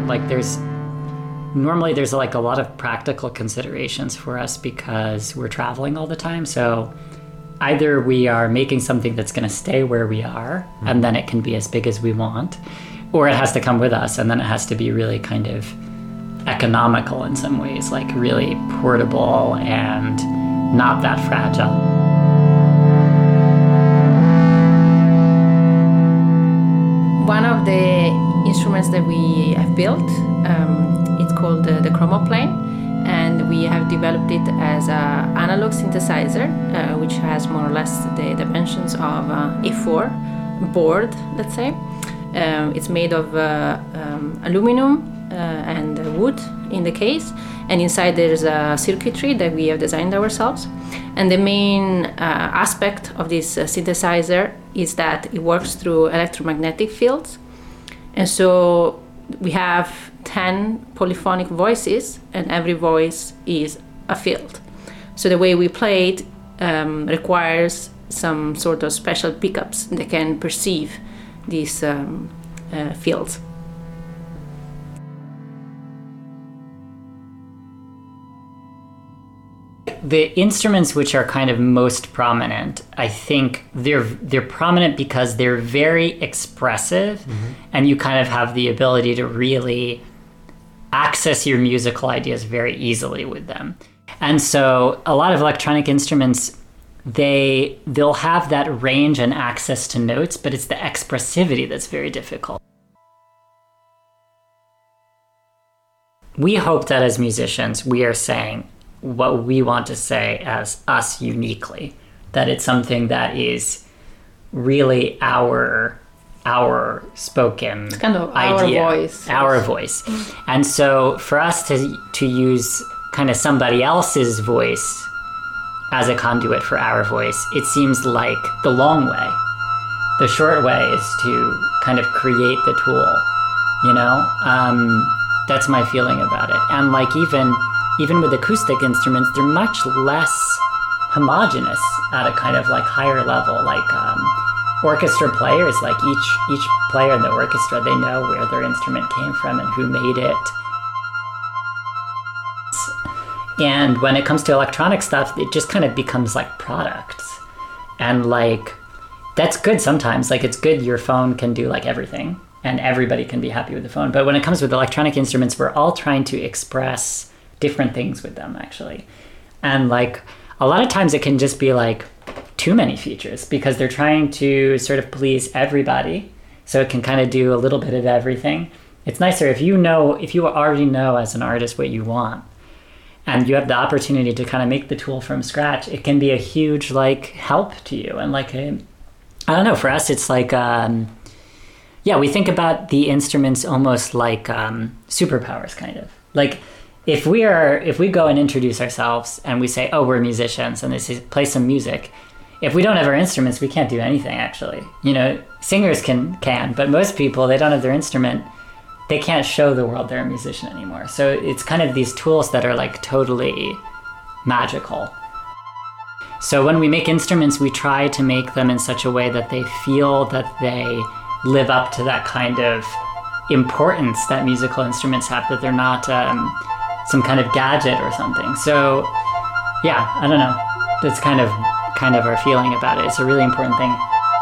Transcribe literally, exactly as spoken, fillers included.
Like there's normally there's like a lot of practical considerations for us because we're traveling all the time. So either we are making something that's going to stay where we are, mm-hmm. and then it can be as big as we want, or it has to come with us, and then it has to be really kind of economical in some ways, like really portable and not that fragile. One of the instruments that we have built, um, it's called the, the Chromoplane, and we have developed it as an analog synthesizer, uh, which has more or less the dimensions of uh, A four board, let's say. Um, it's made of uh, um, aluminum uh, and wood in the case, and inside there's a circuitry that we have designed ourselves. And the main uh, aspect of this uh, synthesizer is that it works through electromagnetic fields. And so we have ten polyphonic voices, and every voice is a field. So the way we play it um, requires some sort of special pickups that can perceive these um, uh, fields. The instruments which are kind of most prominent, I think they're they're prominent because they're very expressive, mm-hmm. and you kind of have the ability to really access your musical ideas very easily with them. And so a lot of electronic instruments, they they'll have that range and access to notes, but it's the expressivity that's very difficult. We hope that as musicians, we are saying what we want to say as us uniquely, that it's something that is really our our spoken it's kind of idea, our voice. Our voice. And so for us to to use kind of somebody else's voice as a conduit for our voice, it seems like the long way. The short way is to kind of create the tool, you know? Um, that's my feeling about it. And like even even with acoustic instruments, they're much less homogeneous at a kind of like higher level. Like um, orchestra players, like each each player in the orchestra, they know where their instrument came from and who made it. And when it comes to electronic stuff, it just kind of becomes like products. And like, that's good sometimes. Like it's good your phone can do like everything and everybody can be happy with the phone. But when it comes with electronic instruments, we're all trying to express different things with them actually. And like a lot of times it can just be like too many features because they're trying to sort of please everybody. So it can kind of do a little bit of everything. It's nicer if you know, if you already know as an artist what you want and you have the opportunity to kind of make the tool from scratch, it can be a huge like help to you. And like, a, I don't know, for us, it's like, um, yeah, we think about the instruments almost like um, superpowers kind of. Like, If we are, if we go and introduce ourselves and we say, oh, we're musicians, and they say, play some music, if we don't have our instruments, we can't do anything, actually. You know, singers can, can, but most people, they don't have their instrument, they can't show the world they're a musician anymore. So it's kind of these tools that are like totally magical. So when we make instruments, we try to make them in such a way that they feel that they live up to that kind of importance that musical instruments have, that they're not um, some kind of gadget or something. So yeah, I don't know. That's kind of kind of our feeling about it. It's a really important thing.